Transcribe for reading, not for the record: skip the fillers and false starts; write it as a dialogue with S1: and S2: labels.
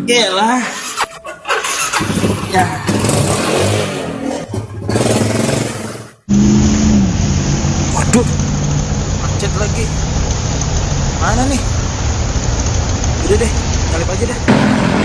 S1: Yalah. Ya. Waduh. Macet lagi. Mana nih? Udah deh, nyalip aja dah.